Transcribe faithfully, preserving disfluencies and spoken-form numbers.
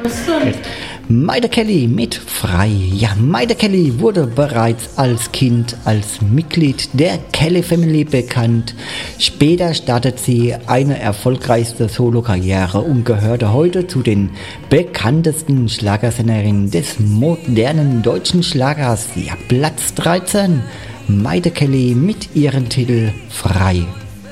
Maida Kelly mit Frei. Ja, Maida Kelly wurde bereits als Kind als Mitglied der Kelly Family bekannt. Später startet sie eine erfolgreichste Solokarriere und gehörte heute zu den bekanntesten Schlagersängerinnen des modernen deutschen Schlagers. Ja, Platz dreizehn. Maida Kelly mit ihrem Titel Frei.